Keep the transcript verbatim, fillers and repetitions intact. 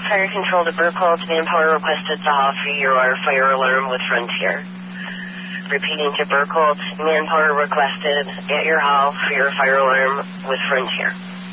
Fire Control to Burkholz. Manpower requested to off your fire alarm with Frontier. Repeating to Burkholz. Manpower requested at your house for your fire alarm with Frontier.